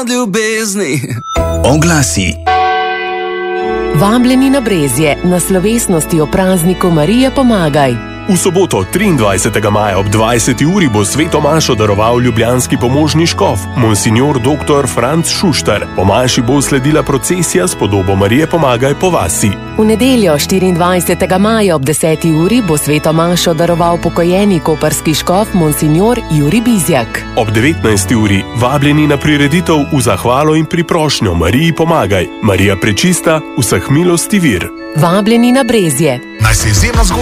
ljubezni. Oglasi. Vabljeni na Brezje na slovesnosti o prazniku Marije Pomagaj. V soboto 23. maja ob 20. uri bo sveto mašo daroval ljubljanski pomožni škof, monsignor dr. Franc Šuštar. Po maši bo sledila procesija s podobo Marije Pomagaj po vasi. V nedeljo 24. maja ob 10. uri bo sveto mašo daroval pokojeni koprski škof monsignor Jurij Bizjak. Ob 19. uri vabljeni na prireditev v zahvalo in priprošnjo Mariji Pomagaj. Marija prečista, vseh milosti vir. Vabljeni na Brezje. Naj se izjemna zgodba